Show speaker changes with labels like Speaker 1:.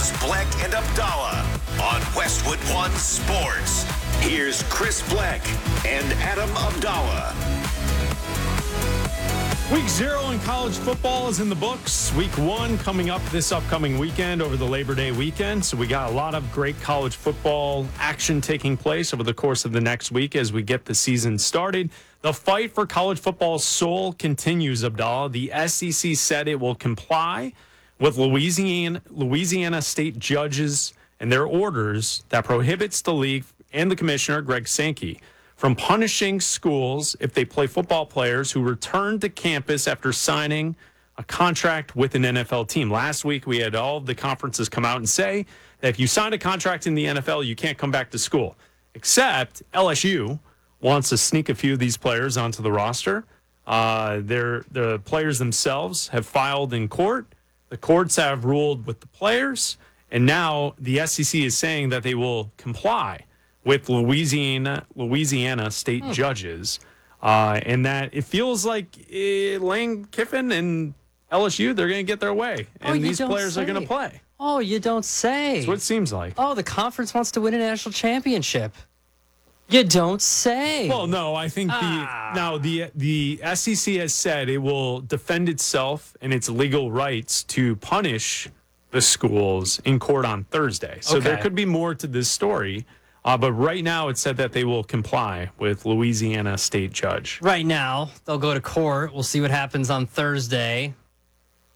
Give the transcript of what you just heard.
Speaker 1: Chris Bleck and Abdallah on Westwood One Sports. Here's Chris Bleck and Adam Abdallah.
Speaker 2: Week 0 in college football is in the books. Week 1 coming up this upcoming weekend over the Labor Day weekend. So we got a lot of great college football action taking place over the course of the next week as we get the season started. The fight for college football's soul continues, Abdallah. The SEC said it will comply with Louisiana state judges and their orders that prohibits the league and the commissioner, Greg Sankey, from punishing schools if they play football players who return to campus after signing a contract with an NFL team. Last week, we had all of the conferences come out and say that if you sign a contract in the NFL, you can't come back to school. Except LSU wants to sneak a few of these players onto the roster. The players themselves have filed in court. The courts have ruled with the players. And now the SEC is saying that they will comply with Louisiana state judges, and that it feels like Lane Kiffin and LSU, they're going to get their way, and these players are going to play.
Speaker 3: Oh, you don't say.
Speaker 2: That's what it seems like.
Speaker 3: Oh, the conference wants to win a national championship. You don't say.
Speaker 2: Well, no, I think the SEC has said it will defend itself and its legal rights to punish the schools in court on Thursday. So there could be more to this story. But right now, it said that they will comply with Louisiana state judge.
Speaker 3: Right now, they'll go to court. We'll see what happens on Thursday.